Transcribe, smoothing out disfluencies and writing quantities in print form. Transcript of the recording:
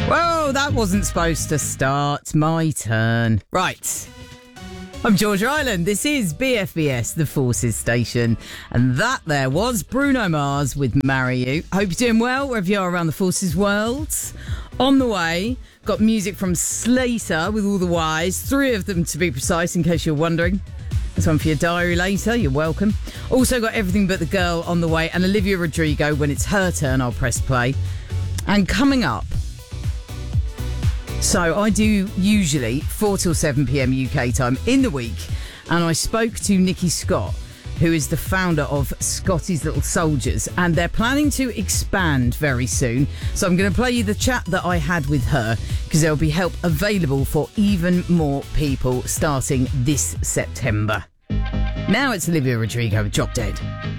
Well, that wasn't supposed to start. My turn. Right. I'm George Island. This is BFBS, the Forces Station. And that there was Bruno Mars with Marry You. Hope you're doing well wherever you are around the Forces world. On the way, got music from Slater with all the Ys. 3 of them to be precise, in case you're wondering. There's one for your diary later. You're welcome. Also got Everything But the Girl on the way. And Olivia Rodrigo, when it's her turn, I'll press play. And coming up, so I do usually 4 till 7 p.m. UK time in the week, and I spoke to Nikki Scott, who is the founder of Scotty's Little Soldiers, and they're planning to expand very soon. So I'm going to play you the chat that I had with her, because there'll be help available for even more people starting this September. Now it's Olivia Rodrigo with Drop Dead.